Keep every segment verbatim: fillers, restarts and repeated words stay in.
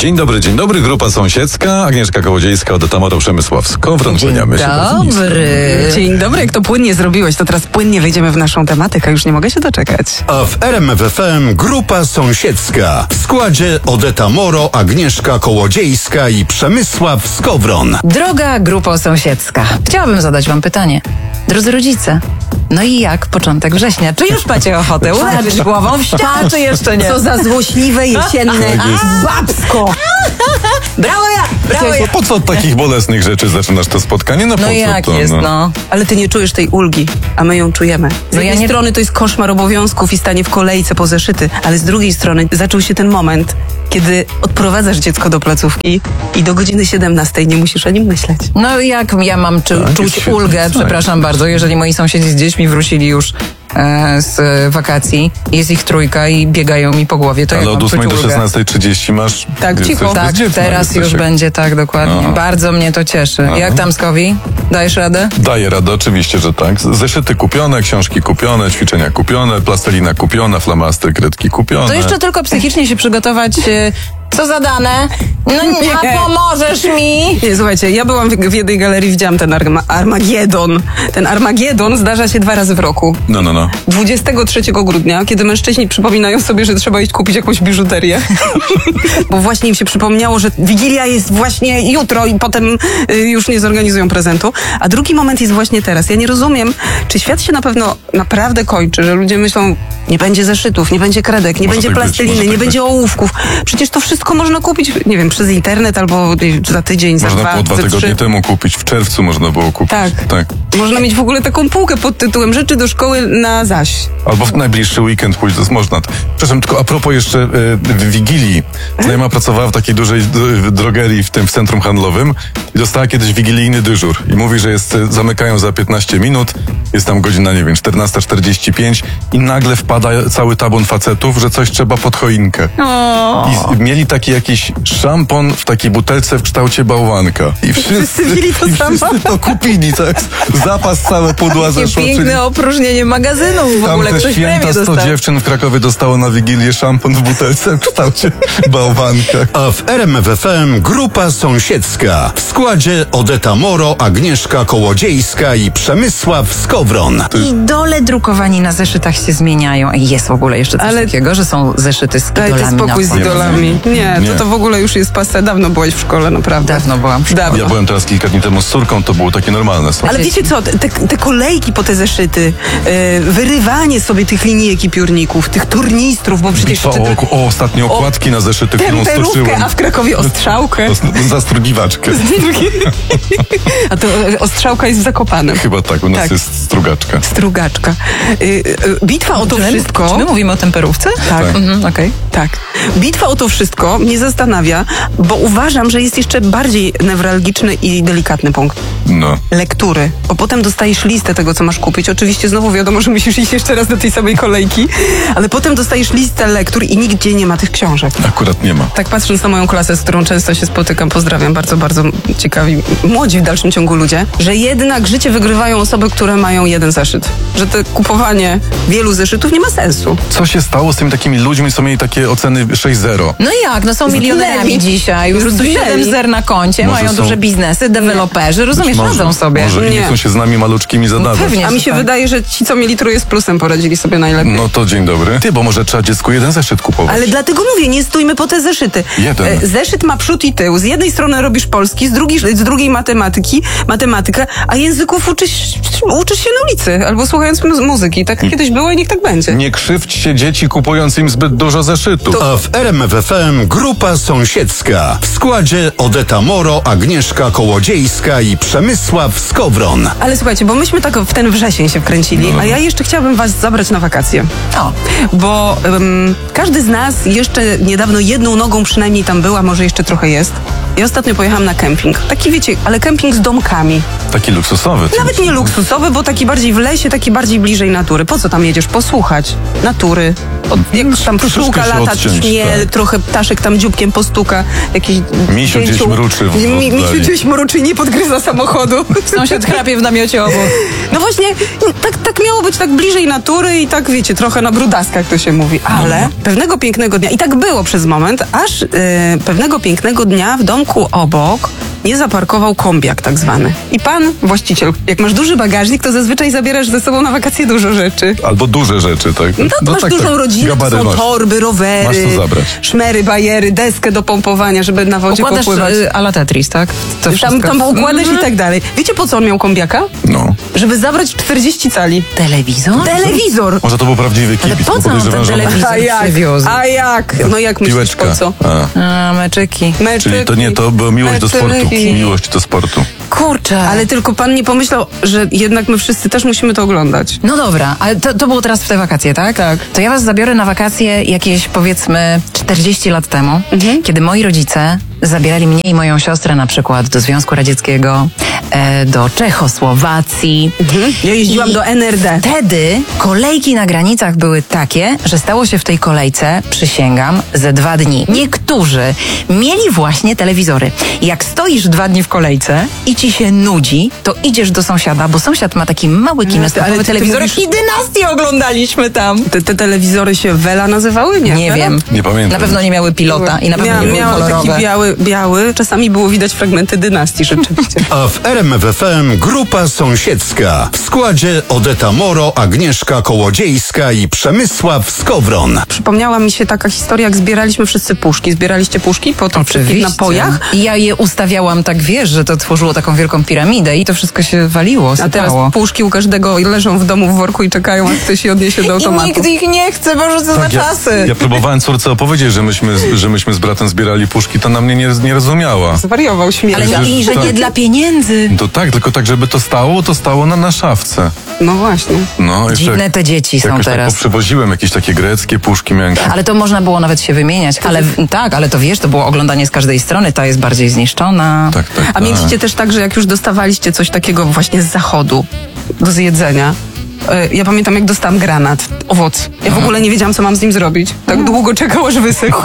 Dzień dobry, dzień dobry. Grupa sąsiedzka, Agnieszka Kołodziejska, Odeta Moro, Przemysław Skowron. Dzień dobry. Dzień dobry, jak to płynnie zrobiłeś, to teraz płynnie wejdziemy w naszą tematykę. Już nie mogę się doczekać. A w R M F F M Grupa Sąsiedzka. W składzie Odeta Moro, Agnieszka Kołodziejska i Przemysław Skowron. Droga grupo sąsiedzka, chciałabym zadać wam pytanie. Drodzy rodzice, no i jak początek września? Czy już macie ochotę uderzyć głową w ścianę, czy jeszcze nie? Co za złośliwe jesienne babsko. Brawo ja! Brawo ja! No po co od takich bolesnych rzeczy zaczynasz to spotkanie? No, po No co jak to, jest, no? no. Ale ty nie czujesz tej ulgi, a my ją czujemy. Z No ja jednej nie- strony to jest koszmar obowiązków i stanie w kolejce po zeszyty, ale z drugiej strony zaczął się ten moment, kiedy odprowadzasz dziecko do placówki i do godziny siedemnastej nie musisz o nim myśleć. No jak ja mam czu, Tak, jest czuć świetny ulgę, znak. przepraszam bardzo, jeżeli moi sąsiedzi z dziećmi wrócili już e, z wakacji, jest ich trójka i biegają mi po głowie, to Ale jak od mam czuć ósmej do ulgę? szesnastej trzydzieści masz... Tak, jesteś cicho. Tak, bezdzietna, teraz jesteś już jak- będzie tak, dokładnie. No. Bardzo mnie to cieszy. Jak tam, Skowi? Dajesz radę? Daję radę, oczywiście, że tak. Zeszyty kupione, książki kupione, ćwiczenia kupione, plastelina kupiona, flamastry, kredki kupione. To jeszcze tylko psychicznie się przygotować. e, Co za dane? No nie, Nie. a pomożesz mi? Nie, słuchajcie, ja byłam w, w jednej galerii, widziałam ten Arma- Armagedon. Ten Armagedon zdarza się dwa razy w roku. No, no, no. dwudziestego trzeciego grudnia, kiedy mężczyźni przypominają sobie, że trzeba iść kupić jakąś biżuterię. Bo właśnie im się przypomniało, że Wigilia jest właśnie jutro i potem y, już nie zorganizują prezentu. A drugi moment jest właśnie teraz. Ja nie rozumiem, czy świat się na pewno naprawdę kończy, że ludzie myślą, nie będzie zeszytów, nie będzie kredek, nie Może będzie tak być, plasteliny, może nie tak będzie ołówków. Przecież to wszystko można kupić, nie wiem, przez internet albo y, za tydzień, za Można dwa, było dwa za tygodnie trzy. temu kupić, w czerwcu można było kupić. Tak. tak. Można mieć w ogóle taką półkę pod tytułem rzeczy do szkoły na zaś. Albo w najbliższy weekend pójść, to jest można. Przepraszam, tylko a propos jeszcze e, w Wigilii. Znajoma pracowała w takiej dużej d- drogerii w tym w centrum handlowym i dostała kiedyś wigilijny dyżur. I mówi, że jest, e, zamykają za piętnaście minut, jest tam godzina, nie wiem, czternasta czterdzieści pięć i nagle wpada cały tabun facetów, że coś trzeba pod choinkę. O. I z- mieli taki jakiś szampon w takiej butelce w kształcie bałwanka. I wszyscy, wzięli to i samo. wszyscy to kupili, tak? Zapas całe pudła Jakie zeszło. czyli- piękne opróżnienie magazynów w tam ogóle. te Ktoś święta premię sto dostał. dziewczyn w Krakowie dostało na Wigilię szampon w butelce w kształcie bałwanka. A w R M F F M Grupa Sąsiedzka. W składzie Odeta Moro, Agnieszka Kołodziejska i Przemysław Skowron. Idole drukowani na zeszytach się zmieniają. I jest w ogóle jeszcze coś Ale- takiego, że są zeszyty z Dajcie idolami spokój z na okładce. idolami. Nie, Nie. to to w ogóle już jest pase. Dawno byłaś w szkole, naprawdę. Dawno byłam w szkole. Dawno. Ja byłem teraz kilka dni temu z córką, to było takie normalne. Są. Ale wiecie co, te, te kolejki po te zeszyty, e, wyrywanie sobie tych linijek i piórników, tych turnistrów, bo przecież... Bitwa o, o ostatnie okładki na zeszyty, którą temperówkę, stoczyłem. a w Krakowie ostrzałkę. To- Zastrugiwaczkę. A to e, ostrzałka jest w Zakopanem. Chyba tak, u nas Tak. jest strugaczka. Strugaczka. Y, y, bitwa o to Czy my, wszystko... czy my mówimy o temperówce? Tak. Mhm, okej. Tak. Bitwa o to wszystko mnie zastanawia, bo uważam, że jest jeszcze bardziej newralgiczny i delikatny punkt. No. Lektury, bo potem dostajesz listę tego, co masz kupić. Oczywiście znowu wiadomo, że musisz iść jeszcze raz do tej samej kolejki, ale potem dostajesz listę lektur i nigdzie nie ma tych książek. Akurat nie ma. Tak patrząc na moją klasę, z którą często się spotykam, pozdrawiam, bardzo, bardzo ciekawi, młodzi w dalszym ciągu ludzie, że jednak życie wygrywają osoby, które mają jeden zeszyt. Że to kupowanie wielu zeszytów nie ma sensu. Co się stało z tymi takimi ludźmi, co mieli takie oceny sześć zero? No jak, no są milionerami Zginęli. dzisiaj, już Zginęli. siedem zer na koncie, Może mają są- duże biznesy, deweloperzy, rozumiesz, Może- radzą sobie. Może i nie Nie. chcą się z nami maluczkimi zadawać. pewnie. A mi się tak. wydaje, że ci, co mieli trójkę z plusem, poradzili sobie najlepiej. No to dzień dobry. Ty, bo może trzeba dziecku jeden zeszyt kupować. Ale dlatego mówię, nie stójmy po te zeszyty. Jeden. E, Zeszyt ma przód i tył. Z jednej strony robisz polski, z drugiej, z drugiej matematyki, matematykę, a języków uczysz, uczysz się na ulicy albo słuchając mu- muzyki. Tak kiedyś było i niech tak będzie. Nie krzywdźcie dzieci kupując im zbyt dużo zeszytów. A w R M F F M Grupa Sąsiedzka. W składzie Odeta Moro, Agnieszka Kołodziejska i Przemysław Skowron. Ale słuchajcie, bo myśmy tak w ten wrzesień się wkręcili, a ja jeszcze chciałabym was zabrać na wakacje. O, Bo um, każdy z nas jeszcze niedawno jedną nogą przynajmniej tam była, może jeszcze trochę jest. Ja ostatnio pojechałam na kemping. Taki, wiecie, ale kemping z domkami. Taki luksusowy. Nawet nie luksusowy, bo taki bardziej w lesie, taki bardziej bliżej natury. Po co tam jedziesz? Posłuchać natury. Od, jak tam troszeczkę pszczółka się lata, odciąć, tchnie, tak. trochę ptaszek tam dzióbkiem postuka. Jakiś Misiu gdzieś dzięciu- mruczy w- w Mi- Misiu oddali. gdzieś mruczy i nie podgryza samochodu. Sąsiad chrapie w namiocie obok. No właśnie, tak, tak miało być tak bliżej natury i tak, wiecie, trochę na brudaskach to się mówi. Ale pewnego pięknego dnia, i tak było przez moment, aż e, pewnego pięknego dnia w domku obok nie zaparkował kombiak tak zwany. I pan, właściciel, jak masz duży bagażnik, to zazwyczaj zabierasz ze sobą na wakacje dużo rzeczy. Albo duże rzeczy, tak? No to masz tak, dużą tak. rodzinę, to Gabary są masz. torby, rowery, Masz co zabrać. szmery, bajery, deskę do pompowania, żeby na wodzie Układasz popływać. y, a la Tetris, tak? To Tam, wszystko. tam układasz Mhm. i tak dalej. Wiecie, po co on miał kombiaka? No. Żeby zabrać czterdzieści cali. Telewizor? Telewizor! Może to był prawdziwy Ale kibic. po bo co on podejrzewam, ten że on- telewizor A jak? przywiózł? A jak? No jak myślisz, Piłeczka. po co? A. A, meczyki. Meczyki. Czyli to nie, to była miłość do sportu. Meczyki. Miłość do sportu. Kurczę. Ale tylko pan nie pomyślał, że jednak my wszyscy też musimy to oglądać. No dobra, ale to, to było teraz w te wakacje, tak? Tak. To ja was zabiorę na wakacje jakieś, powiedzmy, czterdzieści lat temu, Mhm. kiedy moi rodzice zabierali mnie i moją siostrę na przykład do Związku Radzieckiego, e, do Czechosłowacji. Ja jeździłam I do N R D. Wtedy kolejki na granicach były takie, że stało się w tej kolejce, przysięgam, ze dwa dni. Niektórzy mieli właśnie telewizory. Jak stoisz dwa dni w kolejce i ci się nudzi, to idziesz do sąsiada, bo sąsiad ma taki mały ale kinoskopowy ty- ty telewizor mówisz- i Dynastię oglądaliśmy tam. Te, te telewizory się Wela nazywały? Nie, Nie Wela? wiem. Nie pamiętam. Na pewno nie miały pilota i na pewno Mia, nie były miała kolorowe. taki biały, biały. Czasami było widać fragmenty dynastii rzeczywiście. A w R M F F M Grupa Sąsiedzka. W składzie Odeta Moro, Agnieszka Kołodziejska i Przemysław Skowron. Przypomniała mi się taka historia, jak zbieraliśmy wszyscy puszki. Zbieraliście puszki po tych wszystkich Oczywiście. napojach? I ja je ustawiałam tak, wiesz, że to tworzyło taką wielką piramidę i to wszystko się waliło, A teraz sypało. puszki u każdego leżą w domu w worku i czekają, aż ktoś je odniesie do I automatu. nikt ich nie chce, Boże, co za Tak, ja, czasy. ja próbowałem córce opowiedzieć, że myśmy, że myśmy z bratem zbierali puszki, to na mnie nie, nie rozumiała. Zwariował śmierć. Ale Przecież nie, i że tak. nie dla pieniędzy. To tak, tylko tak, żeby to stało, to stało na, na szafce. No właśnie. No, jeszcze Dziwne jak- te dzieci są jakoś teraz. tak poprzywoziłem jakieś takie greckie puszki, miałem... Ale to można było nawet się wymieniać. Ale w- tak, ale to wiesz, to było oglądanie z każdej strony, ta jest bardziej zniszczona. Tak, tak, A tak. mieliście też tak, że jak już dostawaliście coś takiego właśnie z zachodu do zjedzenia, e, ja pamiętam, jak dostałam granat, owoc. Ja w ogóle nie wiedziałam, co mam z nim zrobić. Tak długo czekało, że wysechł.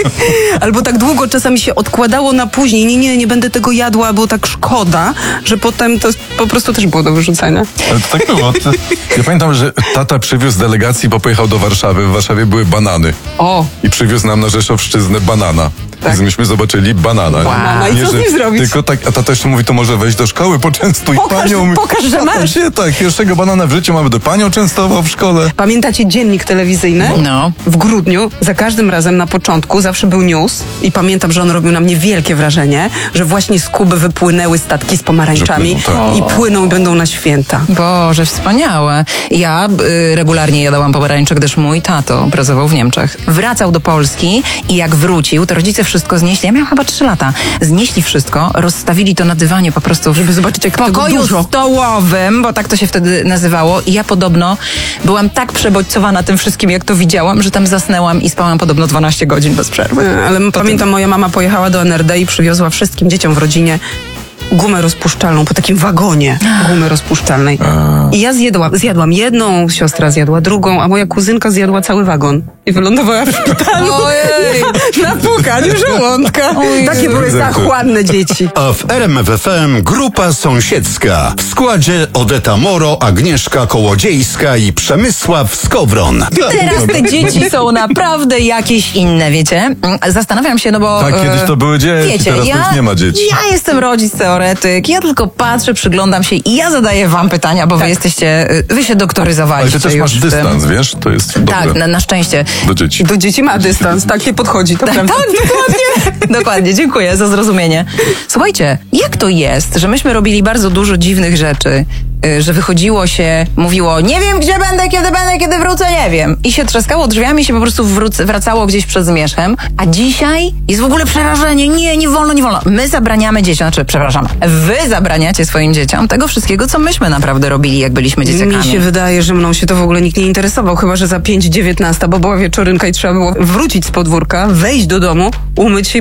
Albo tak długo czasami się odkładało na później. Nie, nie, nie będę tego jadła, bo tak szkoda, że potem to po prostu też było do wyrzucenia. Ale to tak było. To, ja pamiętam, że tata przywiózł delegacji, bo pojechał do Warszawy. W Warszawie były banany. O, I przywiózł nam na Rzeszowszczyznę banana. Tak. Więc myśmy zobaczyli banana. Banana. I Nie, co z że- nim zrobić? Tylko tak, a tata jeszcze mówi, to może wejść do szkoły, poczęstuj Pokaż- panią. pokaż, że masz. Nie, tak, pierwszego banana w życiu mamy do panią częstował w szkole. pamiętacie dziennik telewizyjny? No. W grudniu, za każdym razem na początku zawsze był news i pamiętam, że on robił na mnie wielkie wrażenie, że właśnie z Kuby wypłynęły statki z pomarańczami Że płyną, tak. i płyną i będą na święta. Boże, wspaniałe. Ja y, regularnie jadałam pomarańcze, gdyż mój tato pracował w Niemczech. Wracał do Polski i jak wrócił, to rodzice wszystko znieśli. Ja miałam chyba trzy lata. Znieśli wszystko, rozstawili to na dywanie po prostu, żeby zobaczyć, jak w tego pokoju dużo. stołowym, bo tak to się wtedy nazywało. I ja podobno byłam tak przebodźcowana tym wszystkim, jak to widziałam, że tam zasnęłam i spałam podobno dwanaście godzin bez przerwy. E, Ale m- pamiętam, moja mama pojechała do N R D i przywiozła wszystkim dzieciom w rodzinie gumę rozpuszczalną, po takim wagonie gumy rozpuszczalnej. I ja zjadłam, zjadłam jedną, siostra zjadła drugą, a moja kuzynka zjadła cały wagon. I wylądowała w szpitalu Ojej. na pukaniu żołądka. Ojej. Takie były Jezu. zachłanne dzieci. A w R M F F M Grupa Sąsiedzka. W składzie Odeta Moro, Agnieszka Kołodziejska i Przemysław Skowron. Teraz te dzieci są naprawdę jakieś inne, wiecie? Mm, Zastanawiam się, no bo... Tak, kiedyś to były dzieci, wiecie, teraz ja, to już nie ma dzieci. Ja jestem rodzic teoretyk, ja tylko patrzę, przyglądam się i ja zadaję wam pytania, bo wy jesteście, y, wy się Ale doktoryzowaliście ty też już masz w tym. dystans, wiesz? To jest dobre. Tak, na, na szczęście. Do dzieci. Do dzieci ma dystans, tak nie podchodzi, to prawda. Tak, dokładnie. Dokładnie, dziękuję za zrozumienie. Słuchajcie, jak to jest, że myśmy robili bardzo dużo dziwnych rzeczy, y, że wychodziło się, mówiło, nie wiem gdzie będę, kiedy będę, kiedy wrócę, nie wiem. I się trzaskało drzwiami i się po prostu wróc- wracało gdzieś przed zmierzchem. A dzisiaj jest w ogóle przerażenie, nie, nie wolno, nie wolno. My zabraniamy dzieciom, znaczy, przepraszam, wy zabraniacie swoim dzieciom tego wszystkiego, co myśmy naprawdę robili, jak byliśmy dzieciakami. Mi się wydaje, że mną się to w ogóle nikt nie interesował, chyba że za pięć dziewiętnasta, bo była wieczorynka i trzeba było wrócić z podwórka, wejść do domu, umyć się i pójść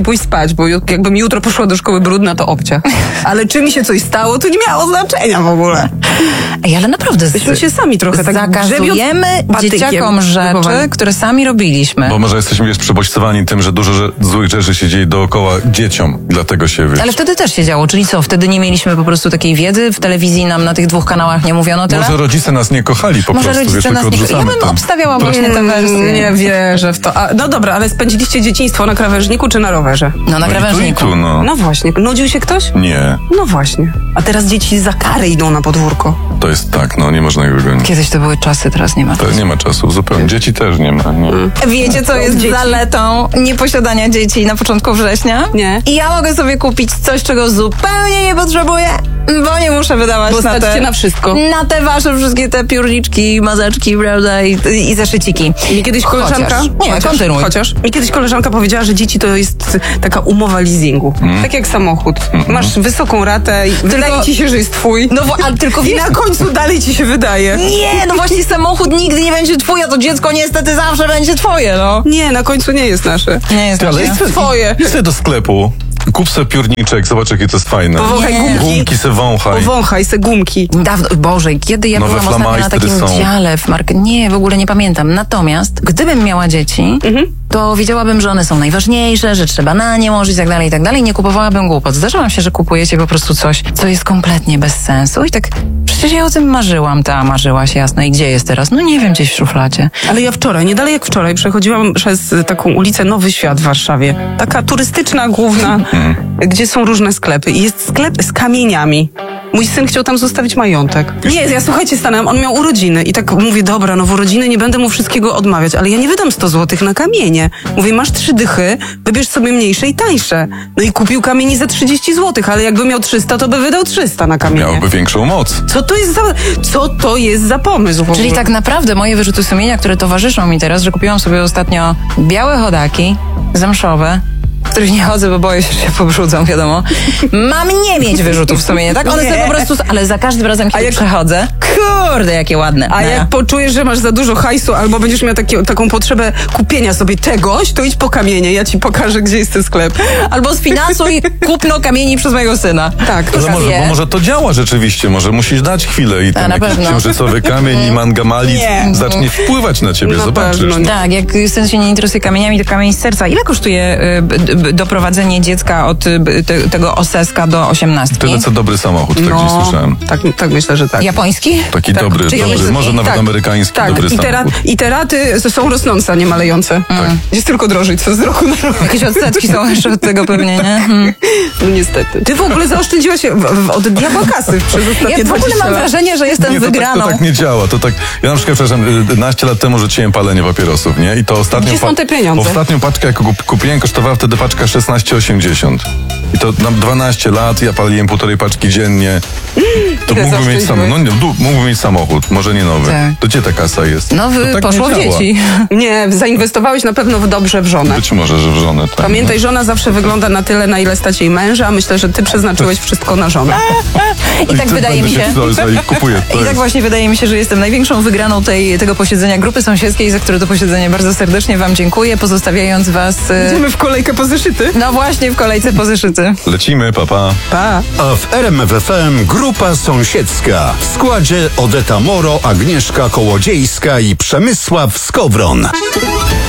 pójść spać, bo ju- jakbym jutro poszła do szkoły brudna, to obcia. Ale czy mi się coś stało, to nie miało znaczenia w ogóle. Ej, ale naprawdę... Myśmy się sami trochę tak zakazujemy patykiem dzieciakom rzeczy, wychowani. które sami robiliśmy. Bo może jesteśmy wiesz, przebodźcowani tym, że dużo że, złych rzeczy się dzieje dookoła dzieciom. I dlatego się wiesz. Ale wtedy też się działo, czyli co? Wtedy nie mieliśmy po prostu takiej wiedzy, w telewizji nam na tych dwóch kanałach nie mówiono tyle? Może rodzice nas nie kochali po Może prostu, wiesz, rodzice nas tylko nie... Ja odrzucamy bym to. obstawiała właśnie tę Mm, wersję. Nie wierzę w to. A, no dobra, ale spędziliście dzieciństwo na krawężniku czy na rowerze? No na No i tu, i krawężniku. tu, no. No właśnie. Nudził się ktoś? Nie, No właśnie. A teraz dzieci za karę idą na podwórko. to jest tak, no nie można go gonić. Kiedyś to były czasy, teraz nie ma. To nie ma czasu, zupełnie. Dzieci też nie ma. Nie. Wiecie, co jest Dzieci. zaletą nieposiadania dzieci na początku września? Nie. I ja mogę sobie kupić coś, czego zupełnie nie potrzebuję, bo nie muszę wydawać Bo na stać te... cię na wszystko. Na te wasze wszystkie te piórniczki, mazeczki, prawda, i, i zaszyciki. Mi kiedyś koleżanka... Chociaż, nie, chociaż, kontynuuj. chociaż. Mi kiedyś koleżanka powiedziała, że dzieci to jest taka umowa leasingu. Tak jak samochód. Masz wysoką ratę i wydaje ci się, że jest twój. No bo, ale tylko I wiesz... na końcu dalej ci się wydaje. Nie, no właśnie samochód nigdy nie będzie twój, a to dziecko niestety zawsze będzie twoje, no. Nie, na końcu nie jest nasze. Nie jest Ale nasze. idź Twoje. idź sobie do sklepu, kup sobie piórniczek, zobacz jakie to jest fajne. Powąchaj Nie. gumki. Gumki se wąchaj. Powąchaj se gumki. Dawno, Boże, kiedy ja Nowe byłam ostatnio na flamajstry takim są. dziale w market... Nie, w ogóle nie pamiętam. Natomiast, gdybym miała dzieci, to wiedziałabym, że one są najważniejsze, że trzeba na nie łożyć i tak dalej, i tak dalej. Nie kupowałabym głupot. Zdarzyło mi się, że kupujecie po prostu coś, co jest kompletnie bez sensu. I tak, przecież ja o tym marzyłam, ta marzyłaś, jasno. I gdzie jest teraz? No nie wiem, gdzieś w szufladzie. Ale ja wczoraj, nie dalej jak wczoraj, przechodziłam przez taką ulicę Nowy Świat w Warszawie. Taka turystyczna, główna, gdzie są różne sklepy. I jest sklep z kamieniami. Mój syn chciał tam zostawić majątek. Nie, ja słuchajcie, stanęłam, on miał urodziny i tak mówię, dobra, no w urodziny nie będę mu wszystkiego odmawiać, ale ja nie wydam sto złotych na kamienie. Mówię, masz trzy dychy, wybierz sobie mniejsze i tańsze. No i kupił kamieni za trzydzieści złotych, ale jakby miał trzysta, to by wydał trzysta na kamienie. Miałby większą moc. Co to jest za, co to jest za pomysł w ogóle? Czyli tak naprawdę moje wyrzuty sumienia, które towarzyszą mi teraz, że kupiłam sobie ostatnio białe chodaki zamszowe, w których nie chodzę, bo boję się, że się pobrudzą, wiadomo. Mam nie mieć wyrzutów sumienia, tak? One Nie. sobie po prostu... Ale za każdym razem, kiedy jak- przechodzę, kurde, jakie ładne. A No. jak poczujesz, że masz za dużo hajsu albo będziesz miał takie, taką potrzebę kupienia sobie czegoś, to idź po kamienie, ja ci pokażę, gdzie jest ten sklep. Albo sfinansuj kupno kamieni przez mojego syna. Tak, Ale może, wie. bo może to działa rzeczywiście, może musisz dać chwilę i ten na jakiś pewno. księżycowy kamień i mangamalit Nie. zacznie wpływać na ciebie, Na zobaczysz. pewno nie. Tak, jak syn się nie interesuje kamieniami, to kamień z serca. Ile kosztuje y, b, b, doprowadzenie dziecka od y, b, te, tego oseska do osiemnastki? Tyle co dobry samochód, tak no, gdzieś słyszałem. tak, tak myślę, że tak. Japoński? Taki Tak, dobry, czyli dobry, jest- może nawet tak, amerykański tak. dobry I, tera, samochód. I te raty są rosnące, a nie malejące. Tak. Jest tylko drożej, co z roku na rok. Jakieś odsetki są jeszcze od tego pewnie, nie? Hmm. No niestety. Ty w ogóle zaoszczędziłaś się w, w, od diabła kasy przez ostatnie Ja w ogóle dwadzieścia mam lat. wrażenie, że jestem Nie, to tak, wygraną. to tak nie działa. To tak, ja na przykład, przepraszam, naście lat temu rzuciłem palenie papierosów, nie? I to ostatnią, Gdzie są te pieniądze? ostatnią paczkę, jaką kup- kupiłem, kosztowała wtedy paczka szesnaście osiemdziesiąt. I to na dwanaście lat, ja paliłem półtorej paczki dziennie. To Ile mógłbym mieć, sam, no, zaoszczędziłeś? nie, du- mógłbym mieć samochód, może nie nowy. Tak. To gdzie ta kasa jest? No, wy, To tak poszło nie w działa. dzieci. Nie, zainwestowałeś na pewno w dobrze w żonę. Być może, że w żonę. Tak, Pamiętaj, żona zawsze wygląda na tyle, na ile stać jej męża, a myślę, że ty przeznaczyłeś wszystko na żonę. I tak ty wydaje mi będę się... I kupuję. To I tak jest- właśnie wydaje mi się, że jestem największą wygraną tej, tego posiedzenia grupy sąsiedzkiej, za które to posiedzenie bardzo serdecznie wam dziękuję, pozostawiając was... e, Idziemy w kolejkę po zeszyty. No właśnie w kolejce po zeszyty. Lecimy, papa. Pa. A w R M F F M Grupa Sąsiedzka. W składzie Odeta Moro, Agnieszka Kołodziejska i Przemysław Skowron.